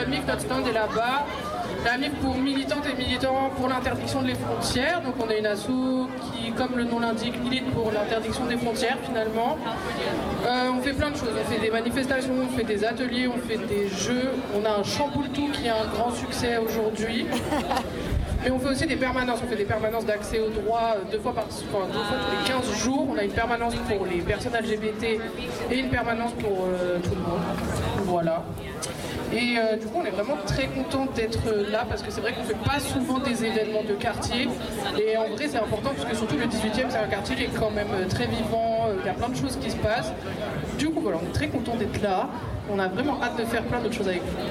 l'AMIF, notre stand est là-bas. L'AMIF pour militantes et militants pour l'interdiction des frontières. Donc on est une asso qui, comme le nom l'indique, milite pour l'interdiction des frontières finalement. On fait plein de choses, on fait des manifestations, on fait des ateliers, on fait des jeux. On a un chamboule-tout qui a un grand succès aujourd'hui. Mais on fait aussi des permanences, on fait des permanences d'accès aux droits deux fois tous les 15 jours. On a une permanence pour les personnes LGBT et une permanence pour tout le monde. Voilà. Et du coup, on est vraiment très content d'être là parce que c'est vrai qu'on ne fait pas souvent des événements de quartier. Et en vrai, c'est important parce que surtout le 18e, c'est un quartier qui est quand même très vivant. Il y a plein de choses qui se passent. Du coup, voilà, on est très content d'être là. On a vraiment hâte de faire plein d'autres choses avec vous.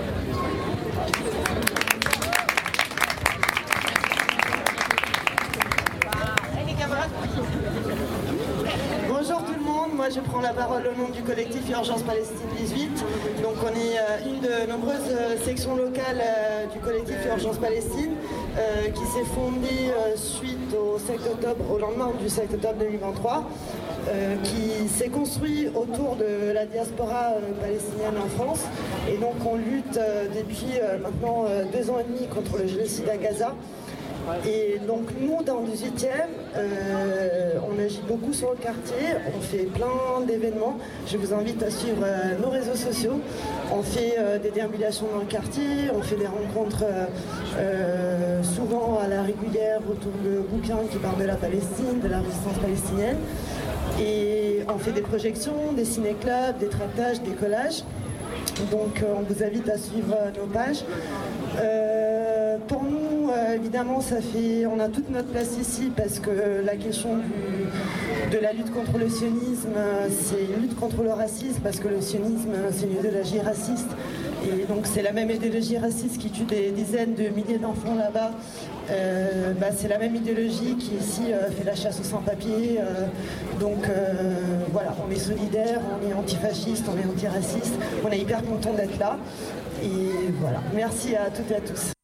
Bonjour tout le monde, moi je prends la parole au nom du collectif Urgence Palestine 18. Donc on est une de nombreuses sections locales du collectif Urgence Palestine qui s'est fondée suite au 5 octobre, au lendemain du 5 octobre 2023, qui s'est construit autour de la diaspora palestinienne en France. Et donc on lutte depuis maintenant 2 ans et demi contre le génocide à Gaza. Et donc nous, dans le 18e, on agit beaucoup sur le quartier, on fait plein d'événements. Je vous invite à suivre nos réseaux sociaux. On fait des déambulations dans le quartier, on fait des rencontres souvent à la régulière autour de bouquins qui parlent de la Palestine, de la résistance palestinienne. Et on fait des projections, des ciné-clubs, des tractages, des collages. Donc on vous invite à suivre nos pages. Pour nous, évidemment, on a toute notre place ici parce que la question de la lutte contre le sionisme, c'est une lutte contre le racisme parce que le sionisme, c'est une idéologie raciste. Et donc c'est la même idéologie raciste qui tue des dizaines de milliers d'enfants là-bas. C'est la même idéologie qui ici fait la chasse aux sans-papiers. Voilà, on est solidaires, on est antifasciste, on est antiraciste. On est hyper content d'être là. Et voilà, merci à toutes et à tous.